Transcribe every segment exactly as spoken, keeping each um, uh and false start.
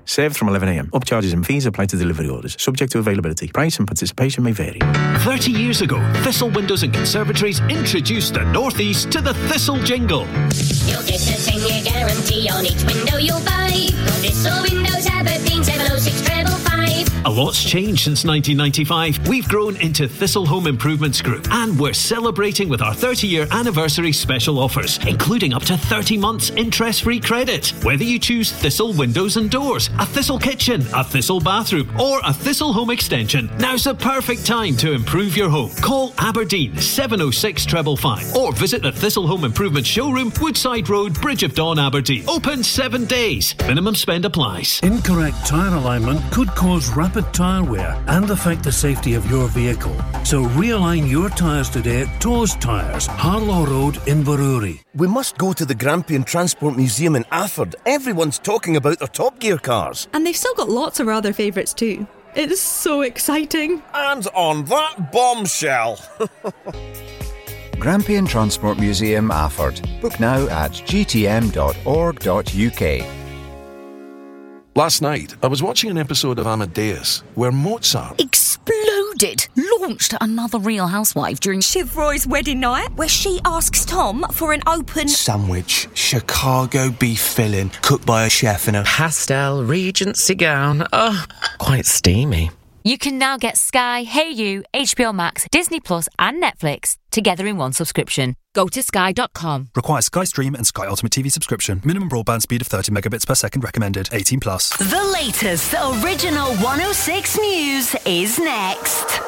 Served from eleven a m. Upcharges and fees apply to delivery orders. Subject to availability. Price and participation may vary. thirty years ago, Thistle Windows and Conservatories introduced the North East to the Thistle jingle. You'll get a ten-year guarantee on each window you'll buy. Thistle Windows, Aberdeen, seven oh six treble five. A lot's changed since nineteen ninety-five. We've grown into Thistle Home Improvements Group, and we're celebrating with our thirty-year anniversary special offers, including up to thirty months interest-free credit. Whether you choose Thistle Windows and Doors, a Thistle Kitchen, a Thistle Bathroom, or a Thistle Home Extension, now's the perfect time to improve your home. Call Aberdeen seven oh six treble five or visit the Thistle Home Improvements Showroom, Woodside Road, Bridge of Dawn, Aberdeen. Open seven days. Minimum spend applies. Incorrect tyre alignment could cause rapid tyre wear and affect the safety of your vehicle. So realign your tyres today at Toes Tyres, Harlow Road, Inverurie. We must go to the Grampian Transport Museum in Afford. Everyone's talking about their Top Gear cars. And they've still got lots of other favourites too. It is so exciting. And on that bombshell. Grampian Transport Museum, Afford. Book now at g t m dot org dot u k. Last night, I was watching an episode of Amadeus where Mozart exploded, launched another Real Housewife during Shiv Roy's wedding night, where she asks Tom for an open sandwich, Chicago beef filling, cooked by a chef in a pastel Regency gown. Oh, quite steamy. You can now get Sky, Hey You, H B O Max, Disney Plus and Netflix together in one subscription. Go to sky dot com. Requires Sky Stream and Sky Ultimate T V subscription. Minimum broadband speed of thirty megabits per second recommended. eighteen plus. The latest Original one oh six News is next.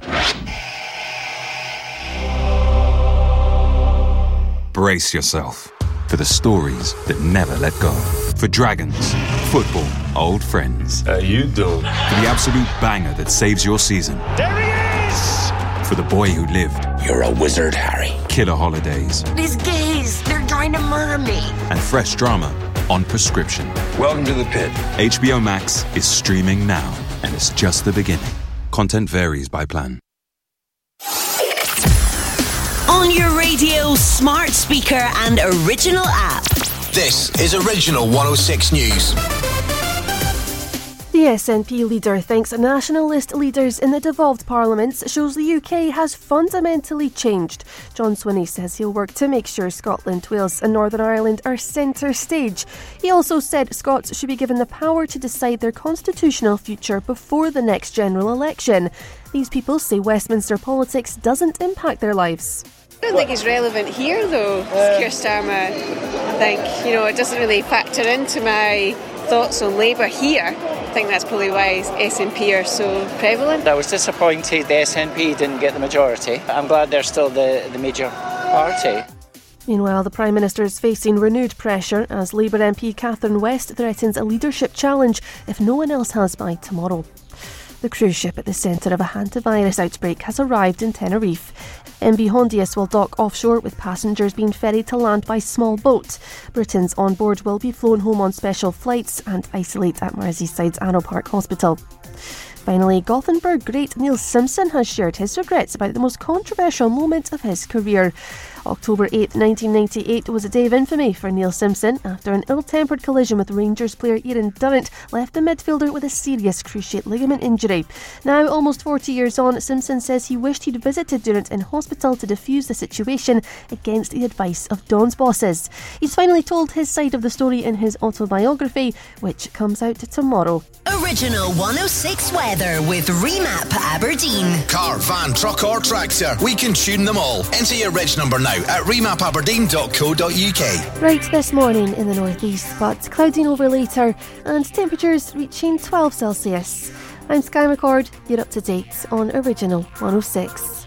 Brace yourself for the stories that never let go. For dragons, football, old friends. How you doing? For the absolute banger that saves your season. There he is! For the boy who lived. You're a wizard, Harry. Killer holidays. These gays, they're trying to murder me. And fresh drama on prescription. Welcome to the pit. H B O Max is streaming now, and it's just the beginning. Content varies by plan. On your radio, smart speaker and original app. This is Original one oh six News. The S N P leader thinks nationalist leaders in the devolved parliaments shows the U K has fundamentally changed. John Swinney says he'll work to make sure Scotland, Wales and Northern Ireland are centre stage. He also said Scots should be given the power to decide their constitutional future before the next general election. These people say Westminster politics doesn't impact their lives. I don't think it's relevant here though, Keir Starmer. I think, you know, it doesn't really factor into my thoughts on Labour here. I think that's probably why S N P are so prevalent. I was disappointed the S N P didn't get the majority. I'm glad they're still the, the major party. Meanwhile, the Prime Minister is facing renewed pressure as Labour M P Catherine West threatens a leadership challenge if no one else has by tomorrow. The cruise ship at the centre of a hantavirus outbreak has arrived in Tenerife. M V Hondius will dock offshore with passengers being ferried to land by small boat. Britons on board will be flown home on special flights and isolate at Merseyside's Arrow Park Hospital. Finally, Gothenburg great Neil Simpson has shared his regrets about the most controversial moment of his career. October eighth, nineteen ninety-eight was a day of infamy for Neil Simpson after an ill-tempered collision with Rangers player Ian Durrant left the midfielder with a serious cruciate ligament injury. Now, almost forty years on, Simpson says he wished he'd visited Durrant in hospital to defuse the situation against the advice of Don's bosses. He's finally told his side of the story in his autobiography, which comes out tomorrow. Original one oh six weather with Remap Aberdeen. Car, van, truck or tractor, we can tune them all. Enter your reg number now at remap aberdeen dot co dot u k. Right, this morning in the northeast, but clouding over later and temperatures reaching twelve Celsius. I'm Sky McCord, you're up to date on Original one oh six.